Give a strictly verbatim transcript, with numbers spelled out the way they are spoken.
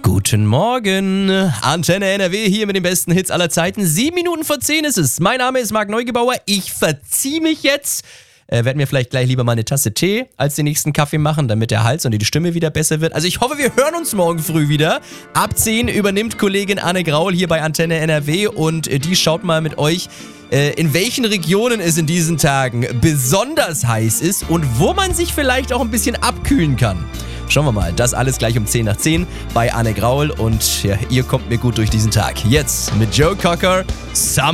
Guten Morgen, Antenne N R W hier mit den besten Hits aller Zeiten. Sieben Minuten vor zehn ist es. Mein Name ist Marc Neugebauer. Ich verziehe mich jetzt. Äh, werd mir vielleicht gleich lieber mal eine Tasse Tee als den nächsten Kaffee machen, damit der Hals und die Stimme wieder besser wird. Also ich hoffe, wir hören uns morgen früh wieder. Ab zehn übernimmt Kollegin Anne Graul hier bei Antenne N R W und äh, die schaut mal mit euch, äh, in welchen Regionen es in diesen Tagen besonders heiß ist und wo man sich vielleicht auch ein bisschen abkühlen kann. Schauen wir mal, das alles gleich um zehn nach zehn bei Anne Graul und ja, ihr kommt mir gut durch diesen Tag. Jetzt mit Joe Cocker, Summer.